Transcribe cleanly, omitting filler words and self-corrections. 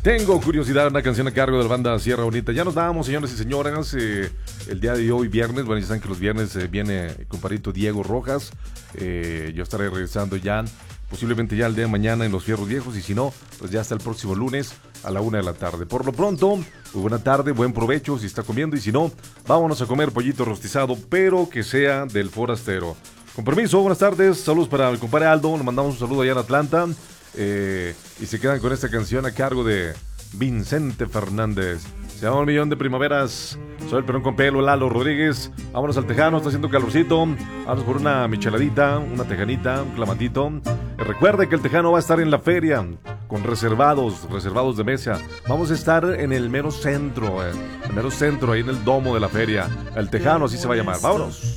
Tengo curiosidad, una canción a cargo de la banda Sierra Bonita. Ya nos vamos, señores y señoras. El día de hoy, viernes, bueno, ya saben que los viernes viene el compadrito Diego Rojas. Yo estaré regresando ya, posiblemente ya el día de mañana en Los Fierros Viejos. Y si no, pues ya hasta el próximo lunes a la 1 de la tarde. Por lo pronto, muy buena tarde, buen provecho si está comiendo. Y si no, vámonos a comer pollito rostizado, pero que sea del forastero. Con permiso, buenas tardes. Saludos para el compadre Aldo. Nos mandamos un saludo allá en Atlanta. Y se quedan con esta canción a cargo de Vicente Fernández. Se llama Un Millón de Primaveras. Soy el Perón con Pelo, Lalo Rodríguez. Vámonos al Tejano, está haciendo calorcito. Vámonos por una micheladita, una tejanita, un clamatito. Recuerde que el Tejano va a estar en la feria con reservados de mesa. Vamos a estar en el mero centro, ahí en el domo de la feria. El Tejano, así se va a llamar. Vámonos.